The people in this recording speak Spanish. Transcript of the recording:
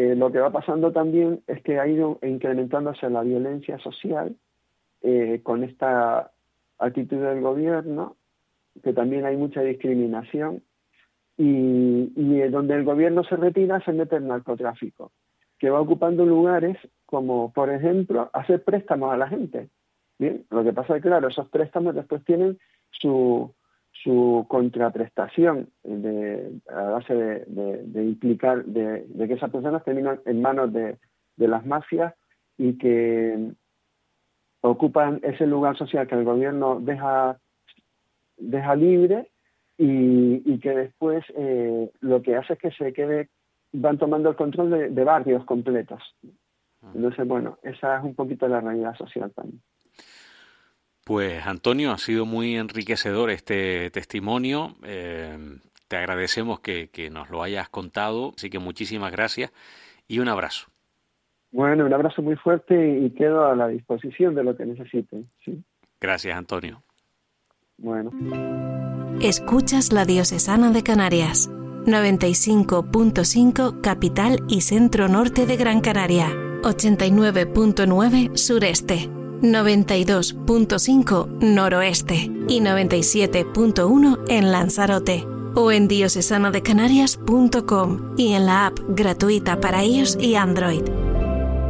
lo que va pasando también es que ha ido incrementándose la violencia social con esta actitud del gobierno, que también hay mucha discriminación, y donde el gobierno se retira se mete el narcotráfico, que va ocupando lugares como, por ejemplo, hacer préstamos a la gente. Bien, lo que pasa es que, claro, esos préstamos después tienen su contraprestación a base de implicar de que esas personas terminan en manos de las mafias y que ocupan ese lugar social que el gobierno deja libre y que después lo que hace es que van tomando el control de barrios completos. Entonces, bueno, esa es un poquito la realidad social también. Pues Antonio, ha sido muy enriquecedor este testimonio. Te agradecemos que nos lo hayas contado, así que muchísimas gracias y un abrazo. Bueno, un abrazo muy fuerte y quedo a la disposición de lo que necesiten. ¿Sí? Gracias, Antonio. Bueno. Escuchas La Diocesana de Canarias, 95.5 capital y centro norte de Gran Canaria, 89.9 sureste, 92.5 noroeste y 97.1 en Lanzarote, o en diocesanadecanarias.com y en la app gratuita para iOS y Android.